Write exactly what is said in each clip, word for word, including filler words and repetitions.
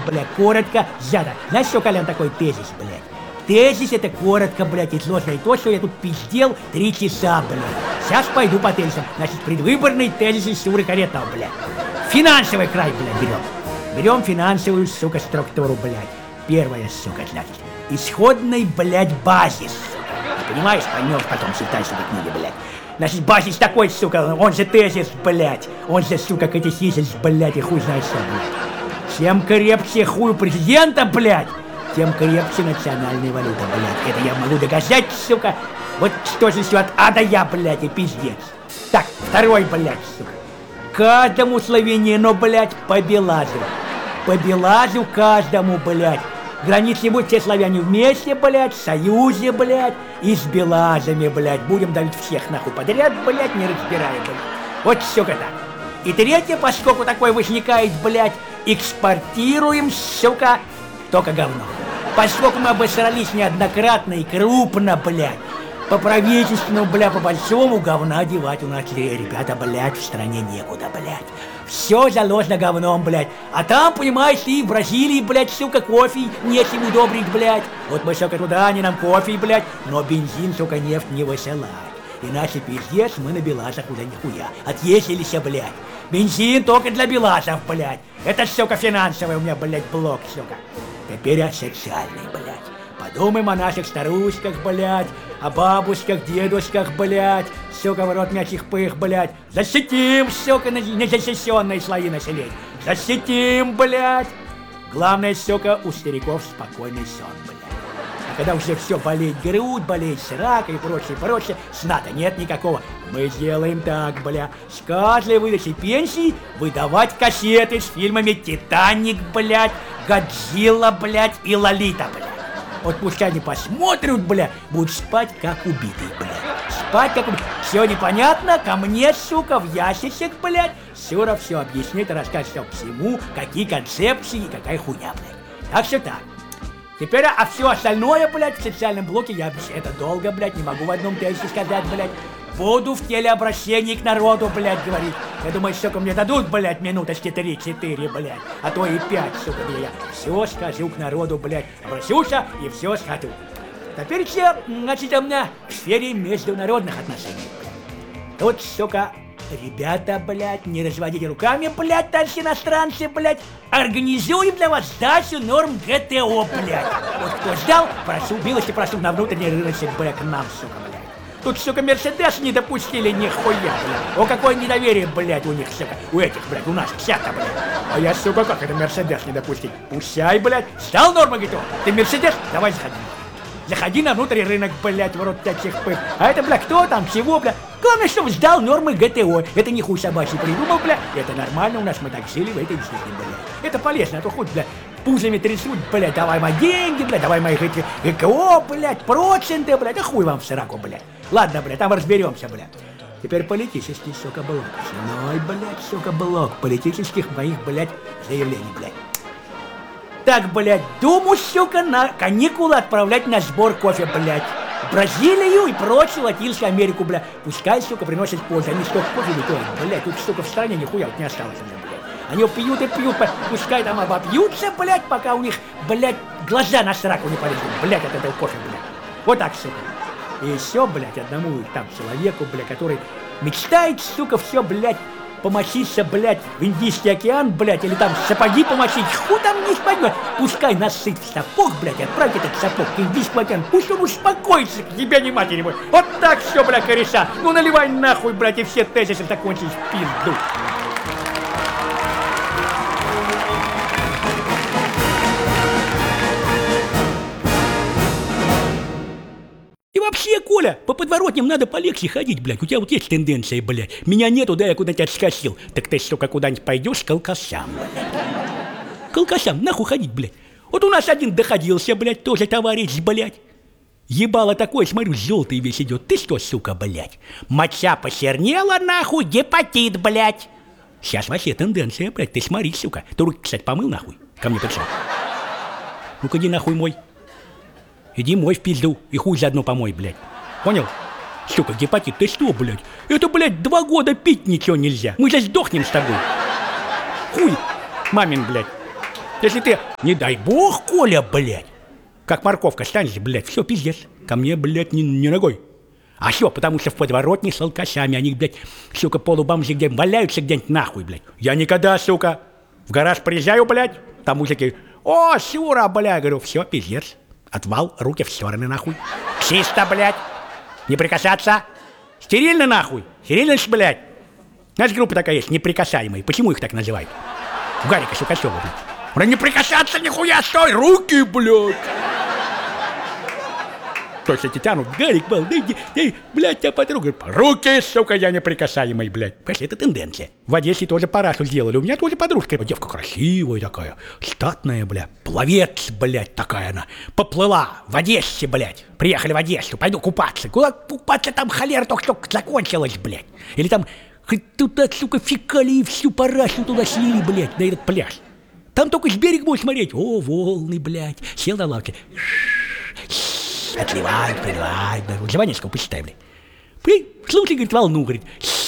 блядь, коротко, сжато. Знаешь, что, Колян, такой тезис, блядь? Тезис — это коротко, блядь, и сложно. И то, что я тут пиздел три часа, блядь. Сейчас пойду по тезисам. Значит, предвыборные тезисы Шуры Каретного, блядь. Финансовый край, блядь, берем. Берем финансовую, сука, структуру, блядь. Первая, сука, значит, исходный, блядь, базис. Ты понимаешь, поймешь потом, читай себе книги, блядь. Значит, базис такой, сука, он же тезис, блядь. Он же, сука, катехизис, блядь, и хуй знает что, блядь. Чем крепче хуй президента, блядь, тем крепче национальная валюта, блядь. Это я могу доказать, сука. Вот что же все от А до Я, блядь, и пиздец. Так, второй, блядь, сука. Каждому славянину, блядь, по Белазу. По Белазу каждому, блядь. Границы будут все славяне вместе, блядь, в союзе, блядь, и с белазами, блядь. Будем давить всех нахуй подряд, блядь, не разбирая, блядь. Вот, сука, так. И третье, поскольку такое возникает, блядь, экспортируем, сука, только говно. Поскольку мы обосрались неоднократно и крупно, блядь, по правительственному, бля, по большому говна девать у нас, ребята, блядь, в стране некуда, блядь. Все заложено говном, блядь. А там, понимаешь, и в Бразилии, блядь, сука, кофе нечем удобрить, блядь. Вот мы, сука, туда, они нам кофе, блядь, но бензин, сука, нефть не высылают. Иначе, пиздец, мы на белазах уже нихуя. Отъездились, блядь. Бензин только для белазов, блядь. Это, сука, финансовый у меня, блядь, блок, сука. Теперь о социальной, блядь. Подумаем о наших старушках, блядь, о бабушках, дедушках, блядь, сука, в рот мячих пых, блядь. Защитим, сука, незащищенные слои населения. Защитим, блядь. Главное, сука, у стариков спокойный сон, блядь. А когда уже все болеет грудь, болеет срака и прочее, прочее, сна-то нет никакого. Мы сделаем так, бля, с каждой выдачей пенсии выдавать кассеты с фильмами «Титаник», блядь, «Годзилла», блядь, и «Лолита», блядь. Вот пускай они посмотрят, бля, будут спать как убитые, блядь. Спать как убитые. Все непонятно, ко мне, сука, в ящичек, блядь. Сюра все объяснит, расскажет все всему, какие концепции и какая хуйня, блядь. Так что так. Теперь, а все остальное, блядь, в социальном блоке я это долго, блядь, не могу в одном тексте сказать, блядь. Буду в телеобращении к народу, блядь, говорить. Я думаю, сука, мне дадут, блядь, минуточки три-четыре, блядь, а то и пять, сука, где я все скажу к народу, блядь, обращусь и все скажу. Теперь все, значит, у меня в сфере международных отношений. Тут, сука, ребята, блядь, не разводите руками, блядь, товарищи иностранцы, блядь, организуем для вас сдачу норм ГТО, блядь. Вот кто ждал, прошу, милости прошу на внутренний рыночек, блядь, к нам, сука, блядь. Тут, сука, Мерседес не допустили нихуя, блядь. О, какое недоверие, блядь, у них, сука. У этих, блядь, у нас вся-то, блядь. А я, сука, как это Мерседес не допустить? Пущай, блядь. Сдал нормы ГТО? Ты Мерседес? Давай заходи. Заходи на внутренний рынок, блядь, в рот таких пых. А это, блядь, кто там, чего, блядь? Главное, чтобы сдал нормы ГТО. Это не хуй собачий придумал, блядь. Это нормально, у нас мы так жили в этой жизни, блядь. Это полезно, а то хоть, блядь, пузами трясут, блядь, давай мои деньги, блядь, давай мои ГКО, блядь, проценты, блядь, а хуй вам в сраку, блядь. Ладно, блядь, там разберемся, блядь. Теперь политический, сука, блок. Основной, блядь, сука, блок политических моих, блядь, заявлений, блядь. Так, блядь, Думу, сука, на каникулы отправлять на сбор кофе, блядь. В Бразилию и прочую Латинскую Америку, блядь. Пускай, сука, приносят пользу. Они столько кофе не тоят, блядь. Тут, сука, в стране нихуя вот не осталось, блядь. Они пьют и пьют, пускай там обопьются, блядь, пока у них, блядь, глаза на сраку не полезут, блядь, от этого кофе, блядь. Вот так, сука. И еще, блядь, одному там человеку, блядь, который мечтает, сука, все, блядь, помочиться, блядь, в Индийский океан, блядь, или там сапоги помочить, ху там не спать, пускай насыт в сапог, блядь, отправь этот сапог к Индийскому океану, пусть он успокоится, к тебе не матери мой. Вот так все, блядь, кореша. Ну наливай нахуй, блядь, и все тезисы закончились в пизду. Вообще, Коля, по подворотням надо полегче ходить, блядь. У тебя вот есть тенденция, блядь. Меня нету, да я куда-нибудь отскочил. Так ты, сука, куда-нибудь пойдешь к алкашам, блядь. К алкашам, нахуй ходить, блядь. Вот у нас один доходился, блядь, тоже товарищ, блядь. Ебало такое, смотрю, желтый весь идет. Ты что, сука, блядь? Моча посернела, нахуй, гепатит, блядь. Сейчас вообще тенденция, блядь. Ты смотри, сука. Ты руки, кстати, помыл, нахуй? Ко мне пришел. Ну-ка, иди нахуй мой. Иди мой в пизду и хуй заодно помой, блядь. Понял? Сука, гепатит, ты что, блядь? Это, блядь, два года пить ничего нельзя. Мы же сдохнем с тобой. Хуй, мамин, блядь. Если ты, не дай бог, Коля, блядь, как морковка станешь, блядь, все, пиздец. Ко мне, блядь, не, не ногой. А все, потому что в подворотне с алкашами, они, блядь, сука, полубомжи где валяются где-нибудь нахуй, блядь. Я никогда, сука, в гараж приезжаю, блядь, там мужики, о, Сюра, блядь, говорю, все, пиздец. Отвал, руки в стороны, нахуй. Чисто, блядь, не прикасаться. Стерильно, нахуй, стерильность, блядь. Знаешь, группа такая есть, неприкасаемые. Почему их так называют? У Гарика Сукачева, блядь. Он не прикасаться, нихуя, стой, руки, блядь. То есть эти тянут, Гарик, балды, блядь, тебя подруга. Руки, сука, я неприкасаемый, блядь. Пошли, это тенденция. В Одессе тоже парашу сделали. У меня тоже подружка. Девка красивая такая, статная, блядь. Пловец, блядь, такая она. Поплыла в Одессе, блядь. Приехали в Одессу, пойду купаться. Куда купаться, там холера только-только закончилась, блядь. Или там хоть туда, сука, фекалии всю парашу туда слили, блядь, на этот пляж. Там только с берега будешь смотреть. О, волны, блядь. Сел на лавке. Отливает, приливает, блядь. Живанецкого почитай, блядь. Блин, слушай, говорит, волну, говорит.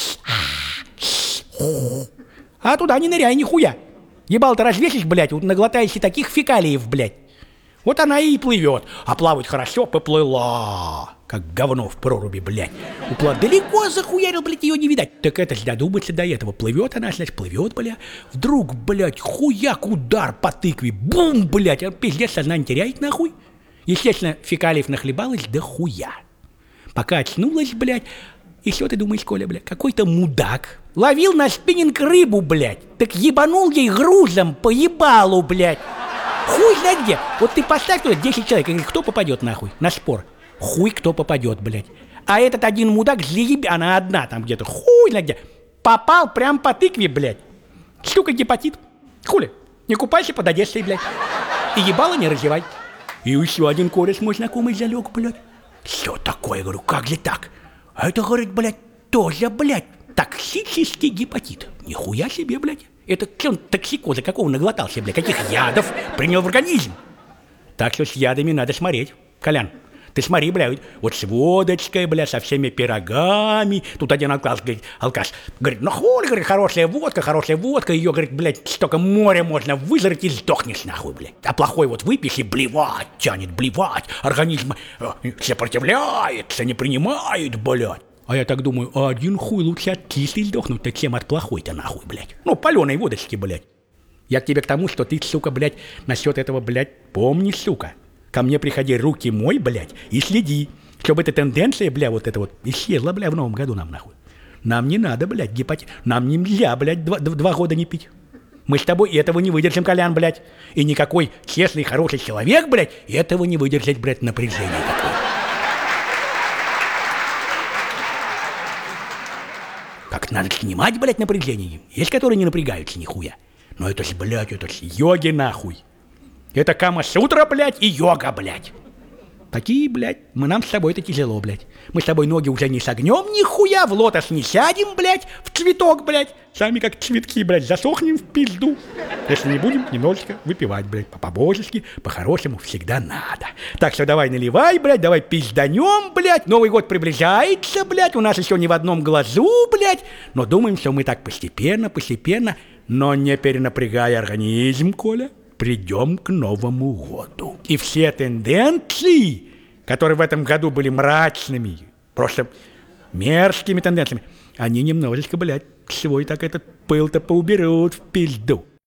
А туда не ныряй, нихуя. Ебал-то развесишь, блядь, вот наглотаешься таких фекалиев, блядь. Вот она и плывет. А плавать хорошо поплыла. Как говно в проруби, блядь. Уплыла далеко захуярил, блядь, ее не видать. Так это ж додуматься до этого. Плывет она, значит, плывет, блядь. Вдруг, блядь, хуяк удар по тыкве. Бум, блядь. А пиздец, сознание теряет, нахуй. Естественно, фекалиев нахлебалась до хуя. Пока очнулась, блядь, и что ты думаешь, Коля, блядь, какой-то мудак ловил на спиннинг рыбу, блядь, так ебанул ей грузом по ебалу, блядь. Хуй знает где. Вот ты поставь туда десять человек, и говорит, кто попадет нахуй на спор? Хуй кто попадет, блядь. А этот один мудак, заеб... она одна там где-то, хуй знает где, попал прям по тыкве, блядь. Штука гепатит. Хули, не купайся под Одессой, блядь. И ебало не раздевай. И еще один кореш мой знакомый залег, блядь. Что такое, говорю, как же так? А это, говорит, блядь, тоже, блядь, токсический гепатит. Нихуя себе, блядь. Это что он токсикоза какого наглотался, блядь? Каких ядов принял в организм? Так что с ядами надо смотреть, Колян. Ты смотри, блядь, вот с водочкой, блядь, со всеми пирогами. Тут один алкаш, говорит, алкаш, говорит, ну хули, говорит, хорошая водка, хорошая водка. Ее, говорит, блядь, столько моря можно вызрать и сдохнешь нахуй, блядь. А плохой вот выпьешь и блевать, тянет блевать. Организм э, сопротивляется, не принимает, блядь. А я так думаю, а один хуй лучше от кислой сдохнуть-то, чем от плохой-то нахуй, блядь. Ну, паленой водочки, блядь. Я к тебе к тому, что ты, сука, блядь, насчет этого, блядь, помни, сука. Ко мне приходи, руки мой, блядь, и следи, чтобы эта тенденция, бля, вот эта вот исчезла, бля, в новом году нам, нахуй. Нам не надо, блядь, гепатит. Нам нельзя, блядь, два, два года не пить. Мы с тобой этого не выдержим, Колян, блядь. И никакой честный, хороший человек, блядь, этого не выдержать, блядь, напряжение такое. Как надо снимать, блядь, напряжение. Есть, которые не напрягаются нихуя. Но это ж, блядь, это ж йоги, нахуй. Это Кама-сутра, блядь, и йога, блядь. Такие, блядь, мы нам с тобой это тяжело, блядь. Мы с тобой ноги уже не согнем нихуя, в лотос не сядем, блядь, в цветок, блядь. Сами как цветки, блядь, засохнем в пизду. Если не будем немножечко выпивать, блядь, по-божески, по-хорошему всегда надо. Так что давай наливай, блядь, давай пизданем, блядь. Новый год приближается, блядь, у нас еще не в одном глазу, блядь. Но думаем, что мы так постепенно, постепенно, но не перенапрягая организм, Коля, придем к Новому году. И все тенденции, которые в этом году были мрачными, просто мерзкими тенденциями, они немножечко, блядь, свой так этот пыл-то поуберут в пизду.